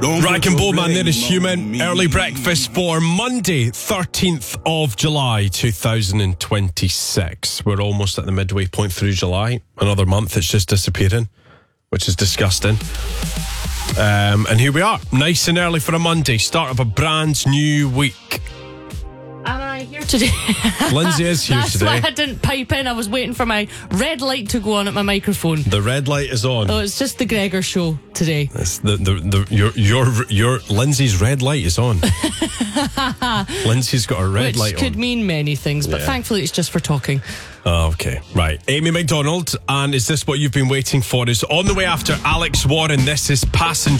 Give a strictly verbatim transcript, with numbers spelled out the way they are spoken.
Rag and Bone Man, there is Human. Early breakfast for Monday, thirteenth of July, two thousand twenty-six. We're almost at the midway point through July. Another month, it's just disappearing, which is disgusting. Um, and here we are, nice and early for a Monday, start of a brand new week. Am I here today? Lindsay is here That's today. That's why I didn't pipe in. I was waiting for my red light to go on at my microphone. The red light is on. Oh, it's just the Gregor show today. It's the, the, the, your, your, your, Lindsay's red light is on. Lindsay's got a red Which light on. could mean many things, but Yeah. thankfully it's just for talking. Oh, okay, right. Amy McDonald, and is this what you've been waiting for? Is on the way after Alex Warren. This is Passenger.